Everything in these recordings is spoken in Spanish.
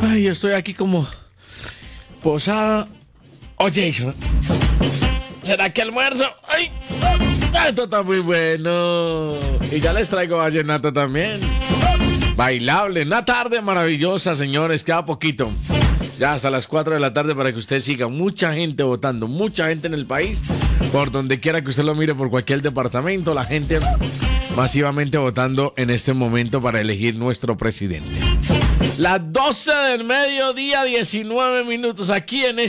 Ay, yo estoy aquí como Posada o Jason. ¿Será que almuerzo? ¡Ay! Esto está muy bueno. Y ya les traigo vallenato también. Bailable. Una tarde maravillosa, señores. Queda poquito. Ya hasta las 4 de la tarde para que usted siga. Mucha gente votando. Mucha gente en el país. Por donde quiera que usted lo mire, por cualquier departamento. La gente masivamente votando en este momento para elegir nuestro presidente. Las 12 del mediodía, 19 minutos. Aquí en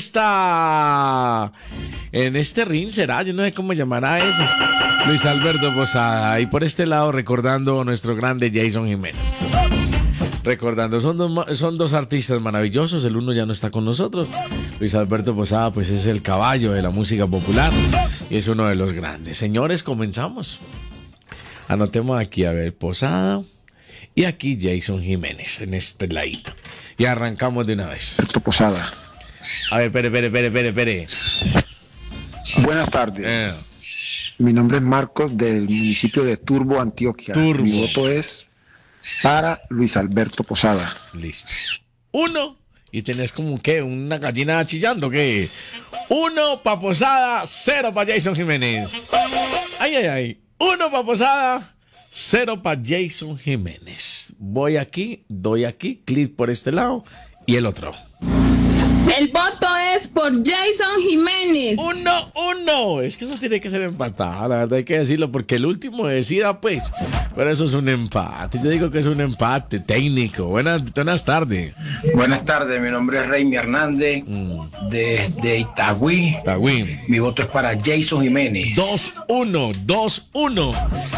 este ring será, yo no sé cómo llamará eso. Luis Alberto Posada. Y por este lado recordando a nuestro grande Jason Jiménez. Recordando, son dos artistas maravillosos. El uno ya no está con nosotros. Luis Alberto Posada pues es el caballo de la música popular. Y es uno de los grandes. Señores, comenzamos. Anotemos aquí, a ver, Posada. Y aquí Jason Jiménez en este ladito. Y arrancamos de una vez. Alberto Posada. A ver, espere. Buenas tardes. Mi nombre es Marcos del municipio de Turbo, Antioquia. Mi voto es para Luis Alberto Posada. Listo. 1. Y tenés como que una gallina chillando, ¿qué? 1 para Posada, 0 para Jason Jiménez. Ay. 1 para Posada, 0 para Jason Jiménez. Voy aquí, doy aquí, clic por este lado y el otro. El voto es por Jason Jiménez. 1-1. Es que eso tiene que ser empatado, la verdad hay que decirlo, porque el último decida, pues. Pero eso es un empate. Yo digo que es un empate técnico. Buenas tardes. Buenas tardes, mi nombre es Reymi Hernández, desde Itagüí. Mi voto es para Jason Jiménez. 2-1.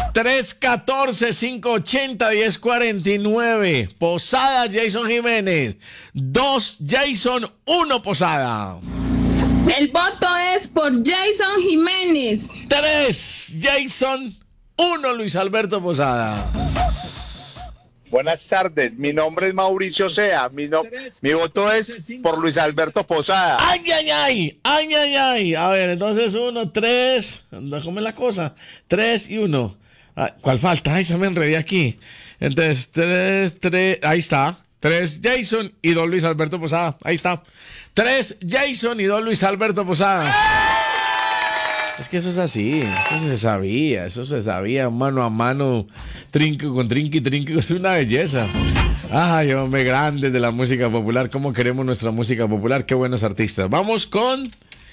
314-580-1049. Posada, Jason Jiménez. 2 Jason, 1 Posada. El voto es por Jason Jiménez. 3 Jason, 1 Luis Alberto Posada. Buenas tardes, mi nombre es Mauricio Sea. Mi voto es por Luis Alberto Posada. Ay. A ver, entonces 1, 3. ¿Cómo es la cosa? 3 y 1. ¿Cuál falta? Ay, se me enredé aquí. Entonces, 3. Ahí está. 3 Jason y 2 Luis Alberto Posada. Ahí está. 3 Jason y 2 Luis Alberto Posada. Es que eso es así. Eso se sabía. Mano a mano. Trinco con trinqui. Es una belleza. Ay, hombre, grandes de la música popular. ¿Cómo queremos nuestra música popular? Qué buenos artistas. Vamos con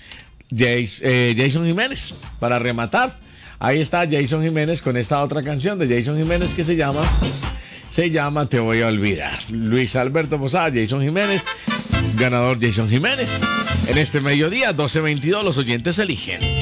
Jason Jiménez. Para rematar. Ahí está Jason Jiménez con esta otra canción de Jason Jiménez que se llama Te voy a olvidar. Luis Alberto Posada, Jason Jiménez. Ganador Jason Jiménez. En este mediodía, 12:22, los oyentes eligen.